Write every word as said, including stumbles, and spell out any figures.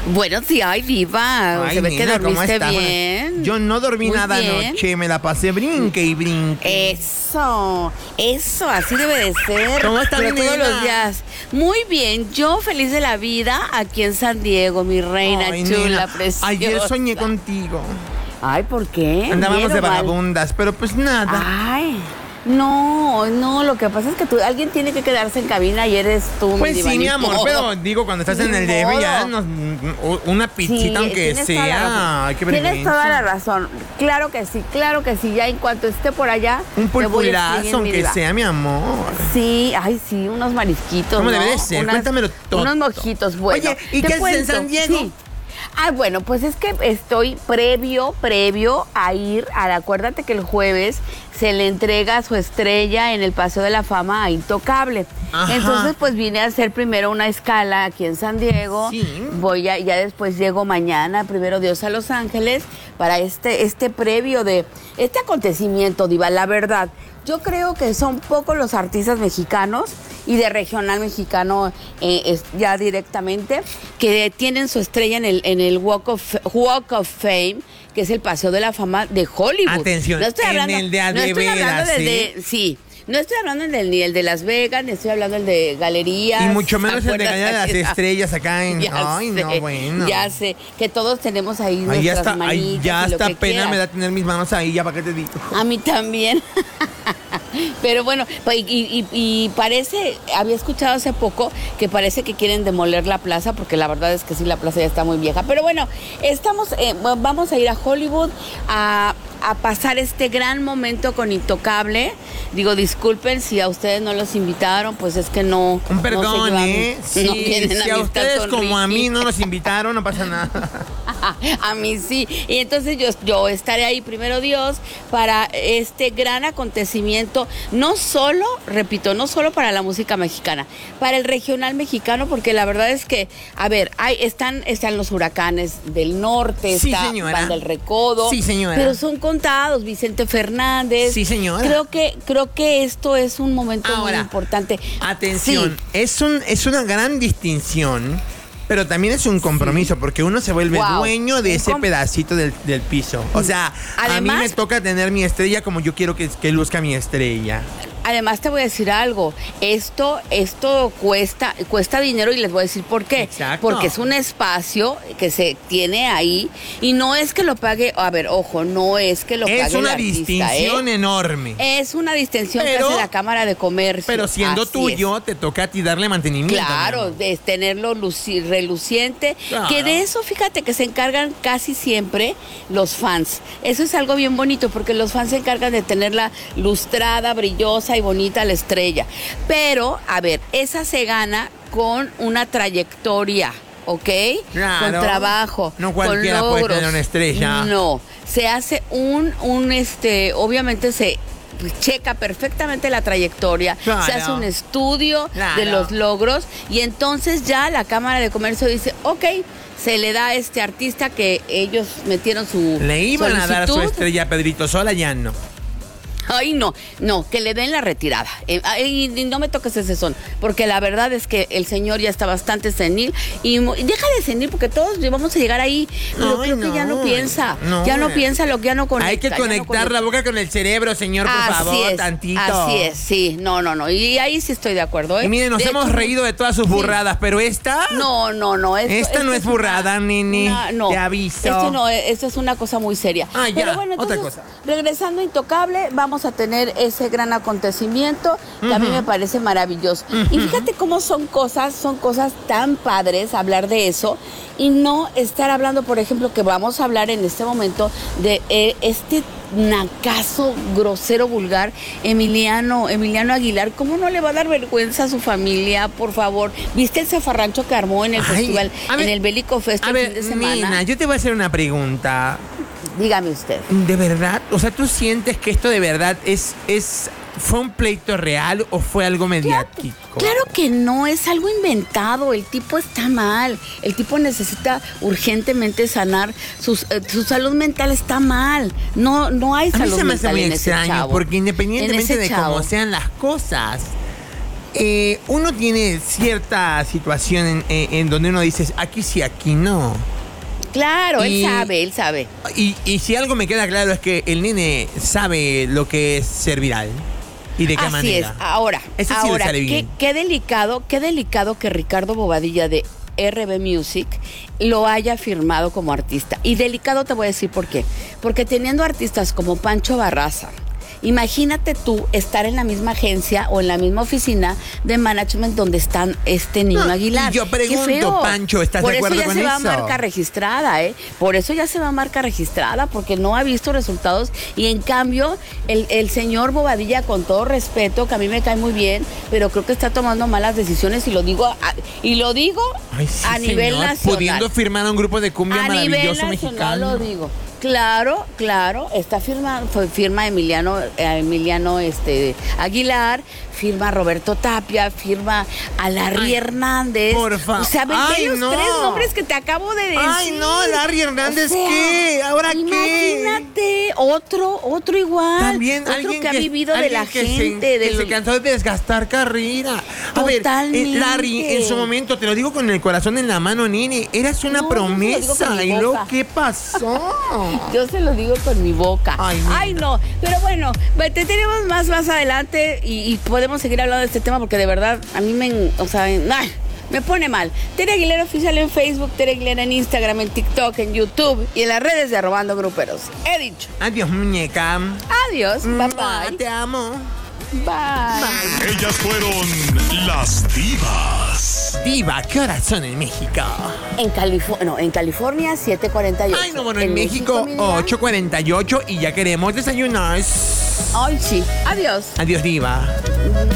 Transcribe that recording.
Buenos días, ay, diva. Ay, Se ve que nena, ¿cómo dormiste estás? bien. Yo no dormí Muy nada bien. anoche, me la pasé brinque y brinque. Eso, eso, así debe de ser. ¿Cómo está Pero mi todos nena? los días. Muy bien, yo feliz de la vida aquí en San Diego, mi reina Ay, chula, nena, preciosa. ayer soñé contigo. Ay, ¿por qué? Andábamos ¿Bien de o mal? vagabundas, pero pues nada. Ay, no, no, lo que pasa es que tú, alguien tiene que quedarse en cabina y eres tú, Pues mi sí, mi diva, ni amor, modo. pero digo, cuando estás en Ni el D F ya modo. nos- una pizzita Sí, aunque tienes toda la sea. razón. Ay, qué Tienes vergüenza. toda la razón. Claro que sí, claro que sí. Ya en cuanto esté por allá, Un te voy a pulpulazo escribir, mi aunque diva. sea, mi amor. Sí, ay, sí, unos marisquitos. ¿Cómo ¿no? debe de ser? Unas- Cuéntamelo todo. Unos mojitos, bueno. Oye, ¿y te qué haces en cuento, San Diego? Sí. Ah, bueno, pues es que estoy previo, previo a ir, a, acuérdate que el jueves se le entrega su estrella en el Paseo de la Fama a Intocable. Ajá. Entonces, pues vine a hacer primero una escala aquí en San Diego. Sí. Voy a, ya después llego mañana, primero Dios, a Los Ángeles, para este, este previo de este acontecimiento, diva, la verdad. Yo creo que son pocos los artistas mexicanos y de regional mexicano eh, es- ya directamente que tienen su estrella en el, en el Walk of, Walk of Fame, que es el Paseo de la Fama de Hollywood. Atención, no estoy en hablando, el de a no de estoy hablando veras, del ¿eh? de, sí. No estoy hablando del, ni el de Las Vegas, ni estoy hablando del de Galerías. Y mucho menos el de ¿acuerdas? Galería de las Estrellas acá en. Ya Ay, sé, no, bueno. Ya sé, que todos tenemos ahí Ay, nuestras ya está, ay, manitas ya y lo hasta que pena quieras. me da tener mis manos ahí, ya para qué te digo. A mí también. Pero bueno, pues, y, y- y parece, había escuchado hace poco que parece que quieren demoler la plaza, porque la verdad es que sí, la plaza ya está muy vieja. Pero bueno, estamos, eh, bueno, vamos a ir a Hollywood a, a pasar este gran momento con Intocable. Digo, disculpen si a ustedes no los invitaron, pues es que no. Un no perdón, se llevan- ¿eh? Sí, no vienen si a amistad ustedes con como a Ricky. mí no nos invitaron, no pasa nada. A mí sí. Y entonces yo, yo estaré ahí, primero Dios, para este gran acontecimiento, no solo, repito, no solo para la música mexicana, para el regional mexicano, porque la verdad es que, a ver, hay, están, están los huracanes del norte, Sí, está señora. Banda del Recodo. Sí, señora. Pero son contados, Vicente Fernández. Sí, señora. Creo que, creo que esto es un momento muy Ahora, importante. Atención, Sí. es, un, es una gran distinción, pero también es un compromiso, porque uno se vuelve Wow. dueño de Un ese com- pedacito del, del piso. O sea, a mí Además- me toca tener mi estrella como yo quiero que, que luzca mi estrella. Además te voy a decir algo, esto, esto cuesta, cuesta dinero y les voy a decir por qué. Exacto. Porque es un espacio que se tiene ahí y no es que lo pague, a ver, ojo, no es que lo pague Es una el artista, distinción ¿eh? enorme. Es una distinción Pero- que hace la Cámara de Comercio. Pero siendo Así tuyo, te toca a ti darle es. mantenimiento. mi Claro, amor. es tenerlo luci- reluciente, Claro. que de eso fíjate que se encargan casi siempre los fans. Eso es algo bien bonito porque los fans se encargan de tenerla lustrada, brillosa y bonita la estrella. Pero, a ver, esa se gana con una trayectoria. ¿Ok? Claro. Con trabajo. No cualquiera con puede logros. tener una estrella. No. Se hace un, un este, obviamente se pues, checa perfectamente la trayectoria. Claro. Se hace un estudio Claro. de los logros y entonces ya la Cámara de Comercio dice, ok, se le da a este artista que ellos metieron su Le iban a dar su solicitud. estrella a Pedrito Sola, ya no. Ay, no, no, que le den la retirada. Eh, ay, y no me toques ese son, porque la verdad es que el señor ya está bastante senil y mo- y deja de senil porque todos vamos a llegar ahí, pero Ay, creo que ya no no, piensa, no. ya no piensa lo que ya no conecta. Hay que ya no conectar conecta. la boca con el cerebro, señor, por Así favor, es, tantito. Así es, sí, no, no, no, y ahí sí estoy de acuerdo, ¿eh? Y miren, nos De hemos hecho, reído de todas sus sí. burradas, pero esta... No, no, no. Esto, Esta esto no es burrada, una- nene. una- no, Te aviso. Esto no, esto es una cosa muy seria. Ah, ya, Pero bueno, otra entonces, cosa. regresando a Intocable, vamos a tener ese gran acontecimiento que a mí me parece maravilloso. Y fíjate cómo son cosas, son cosas tan padres hablar de eso y no estar hablando, por ejemplo, que vamos a hablar en este momento de eh, este nacazo, grosero, vulgar, Emiliano, Emiliano Aguilar. ¿Cómo no le va a dar vergüenza a su familia, por favor? ¿Viste el zafarrancho que armó en el Ay, festival, a ver, en el Bélico Fest A el ver, fin de semana? nena, yo te voy a hacer una pregunta. Dígame usted. ¿De verdad? O sea, ¿tú sientes que esto de verdad es, es fue un pleito real o fue algo mediático? Claro que no, es algo inventado. El tipo está mal. El tipo necesita urgentemente sanar. Sus, eh, su salud mental está mal. No, no hay A mí salud se me hace mental muy en ese extraño, chavo. porque En independientemente ese de chavo. cómo sean las cosas, eh, uno tiene cierta situación en, en- en donde uno dice, aquí sí, aquí no. Claro, Y- él sabe, él sabe. Y, y si algo me queda claro es que el nene sabe lo que es ser viral. ¿Y de qué Así manera? es. Ahora, Ese sí le ahora sale qué, bien. qué delicado, qué delicado que Ricardo Bobadilla de R B Music lo haya firmado como artista. Y delicado te voy a decir por qué. Porque teniendo artistas como Pancho Barraza, imagínate tú estar en la misma agencia o en la misma oficina de management donde están este niño No, Aguilar. y yo pregunto, Qué feo. Pancho, ¿estás de Por acuerdo eso ya con se va a eso? marca registrada, ¿eh? Por eso ya se va a marca registrada, porque no ha visto resultados. Y en cambio, el, el señor Bobadilla, con todo respeto, que a mí me cae muy bien, pero creo que está tomando malas decisiones y lo digo a, y lo digo Ay, sí, a nivel señor, nacional. pudiendo firmar a un grupo de cumbia A nivel maravilloso nacional mexicano. lo digo. Claro, claro, está firma, fue firma Emiliano, eh, Emiliano este, Aguilar, firma Roberto Tapia, firma a Larry Ay, Hernández. por fa- O sea, ven Ay, los no. tres nombres que te acabo de decir. Ay, no, Larry Hernández, O sea, ¿qué? ¿Ahora qué? Imagínate, otro, otro igual. También otro alguien que, ha vivido de alguien la que se- gente. que del- se cansó de desgastar carrera. A ver, Totalmente. eh, Larry, en su momento, te lo digo con el corazón en la mano, nene, eras una No, yo se lo digo promesa. con mi ¿Y luego boca. qué pasó? Yo se lo digo con mi boca. Ay, mira. Ay, no. Pero bueno, te tenemos más más adelante y, y podemos seguir hablando de este tema porque de verdad a mí me, o sea, ay, me pone mal. Tere Aguilera Oficial en Facebook, Tere Aguilera en Instagram, en TikTok, en YouTube y en las redes de Robando Gruperos. He dicho. Adiós, muñeca. Adiós. Bye Mua, bye. Te amo. Bye. Ellas fueron las divas. Diva, ¿qué horas son en México? En California, no, en California siete cuarenta y ocho. Ay, no, bueno, en, México, mi vida, ocho cuarenta y ocho y ya queremos desayunar. Ay, sí. Adiós. Adiós, Diva.